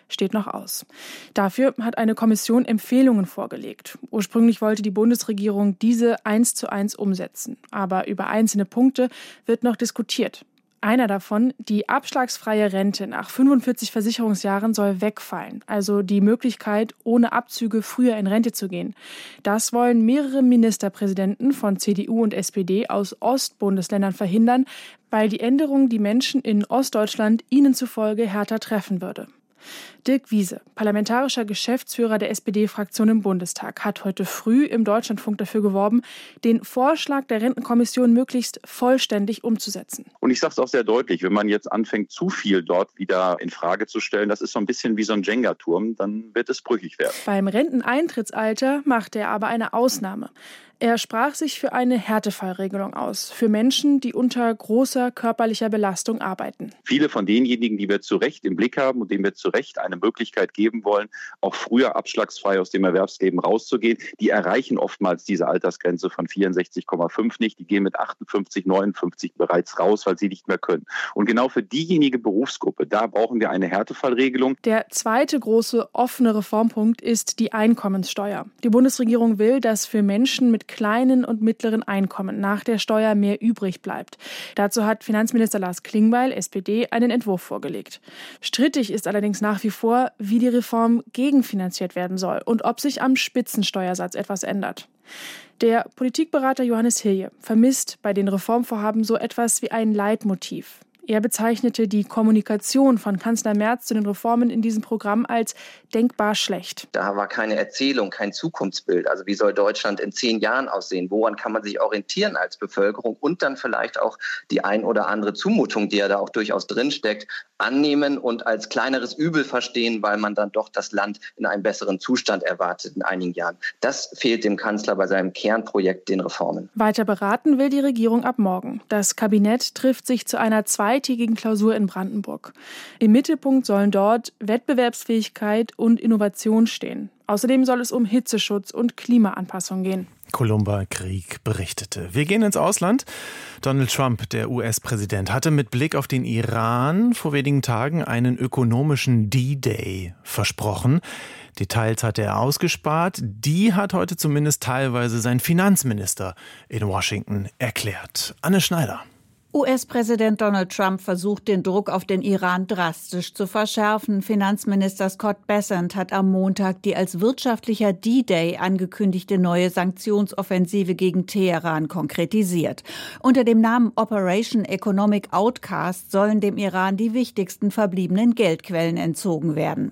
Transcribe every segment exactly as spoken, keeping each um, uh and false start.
steht noch aus. Dafür hat eine Kommission Empfehlungen vorgelegt. Ursprünglich wollte die Bundesregierung diese eins zu eins umsetzen. Aber über einzelne Punkte wird noch diskutiert. Einer davon, die abschlagsfreie Rente nach fünfundvierzig Versicherungsjahren soll wegfallen. Also die Möglichkeit, ohne Abzüge früher in Rente zu gehen. Das wollen mehrere Ministerpräsidenten von C D U und S P D aus Ostbundesländern verhindern, weil die Änderung die Menschen in Ostdeutschland ihnen zufolge härter treffen würde. Dirk Wiese, parlamentarischer Geschäftsführer der S P D-Fraktion im Bundestag, hat heute früh im Deutschlandfunk dafür geworben, den Vorschlag der Rentenkommission möglichst vollständig umzusetzen. Und ich sage es auch sehr deutlich, wenn man jetzt anfängt, zu viel dort wieder in Frage zu stellen, das ist so ein bisschen wie so ein Jenga-Turm, dann wird es brüchig werden. Beim Renteneintrittsalter macht er aber eine Ausnahme. Er sprach sich für eine Härtefallregelung aus, für Menschen, die unter großer körperlicher Belastung arbeiten. Viele von denjenigen, die wir zu Recht im Blick haben und denen wir zu Recht eine Möglichkeit geben wollen, auch früher abschlagsfrei aus dem Erwerbsleben rauszugehen, die erreichen oftmals diese Altersgrenze von vierundsechzig Komma fünf nicht. Die gehen mit achtundfünfzig, neunundfünfzig bereits raus, weil sie nicht mehr können. Und genau für diejenige Berufsgruppe, da brauchen wir eine Härtefallregelung. Der zweite große offene Reformpunkt ist die Einkommenssteuer. Die Bundesregierung will, dass für Menschen mit kleinen und mittleren Einkommen nach der Steuer mehr übrig bleibt. Dazu hat Finanzminister Lars Klingbeil, S P D, einen Entwurf vorgelegt. Strittig ist allerdings nach wie vor, wie die Reform gegenfinanziert werden soll und ob sich am Spitzensteuersatz etwas ändert. Der Politikberater Johannes Hilje vermisst bei den Reformvorhaben so etwas wie ein Leitmotiv. Er bezeichnete die Kommunikation von Kanzler Merz zu den Reformen in diesem Programm als denkbar schlecht. Da war keine Erzählung, kein Zukunftsbild. Also wie soll Deutschland in zehn Jahren aussehen? Woran kann man sich orientieren als Bevölkerung? Und dann vielleicht auch die ein oder andere Zumutung, die ja da auch durchaus drinsteckt, annehmen und als kleineres Übel verstehen, weil man dann doch das Land in einem besseren Zustand erwartet in einigen Jahren. Das fehlt dem Kanzler bei seinem Kernprojekt, den Reformen. Weiter beraten will die Regierung ab morgen. Das Kabinett trifft sich zu einer zweitägigen Klausur in Brandenburg. Im Mittelpunkt sollen dort Wettbewerbsfähigkeit und Innovation stehen. Außerdem soll es um Hitzeschutz und Klimaanpassung gehen. Columba Krieg berichtete. Wir gehen ins Ausland. Donald Trump, der U S-Präsident, hatte mit Blick auf den Iran vor wenigen Tagen einen ökonomischen D-Day versprochen. Details hatte er ausgespart. Die hat heute zumindest teilweise sein Finanzminister in Washington erklärt. Anne Schneider. U S-Präsident Donald Trump versucht, den Druck auf den Iran drastisch zu verschärfen. Finanzminister Scott Bessent hat am Montag die als wirtschaftlicher D-Day angekündigte neue Sanktionsoffensive gegen Teheran konkretisiert. Unter dem Namen Operation Economic Outcast sollen dem Iran die wichtigsten verbliebenen Geldquellen entzogen werden.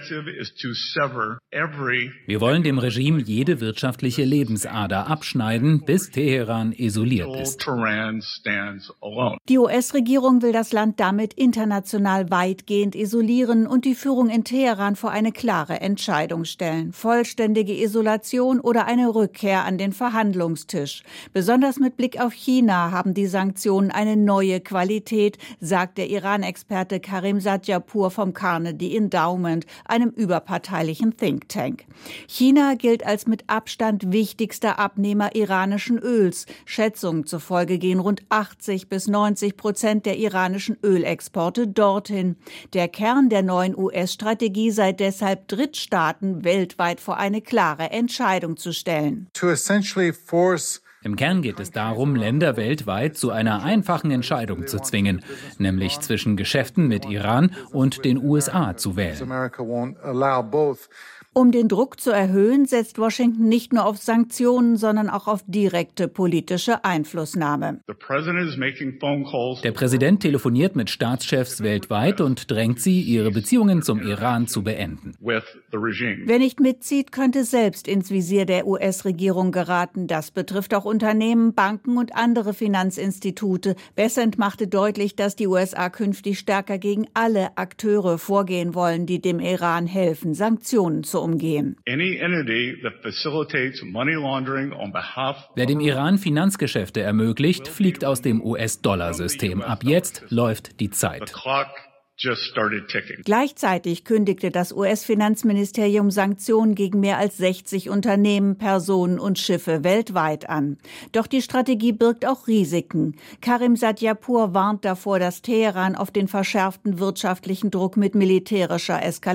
Wir wollen dem Regime jede wirtschaftliche Lebensader abschneiden, bis Teheran isoliert ist. Die U S-Regierung will das Land damit international weitgehend isolieren und die Führung in Teheran vor eine klare Entscheidung stellen. Vollständige Isolation oder eine Rückkehr an den Verhandlungstisch. Besonders mit Blick auf China haben die Sanktionen eine neue Qualität, sagt der Iran-Experte Karim Sadjapur vom Carnegie Endowment, einem überparteilichen Think Tank. China gilt als mit Abstand wichtigster Abnehmer iranischen Öls. Schätzungen zufolge gehen rund achtzig bis neunzig Prozent der iranischen Ölexporte dorthin. Der Kern der neuen U S-Strategie sei deshalb, Drittstaaten weltweit vor eine klare Entscheidung zu stellen. Im Kern geht es darum, Länder weltweit zu einer einfachen Entscheidung zu zwingen, nämlich zwischen Geschäften mit Iran und den U S A zu wählen. Um den Druck zu erhöhen, setzt Washington nicht nur auf Sanktionen, sondern auch auf direkte politische Einflussnahme. Der Präsident telefoniert mit Staatschefs weltweit und drängt sie, ihre Beziehungen zum Iran zu beenden. Wer nicht mitzieht, könnte selbst ins Visier der U S-Regierung geraten. Das betrifft auch Unternehmen, Banken und andere Finanzinstitute. Bessent machte deutlich, dass die U S A künftig stärker gegen alle Akteure vorgehen wollen, die dem Iran helfen, Sanktionen zu umgehen. Wer dem Iran Finanzgeschäfte ermöglicht, fliegt aus dem U S-Dollar-System. Ab jetzt läuft die Zeit. Gleichzeitig kündigte das U S-Finanzministerium Sanktionen gegen mehr als sechzig Unternehmen, Personen und Schiffe weltweit an. Doch die Strategie birgt auch Risiken. Karim Sadjapur warnt davor, dass Teheran auf den verschärften wirtschaftlichen Druck mit militärischer Eskalation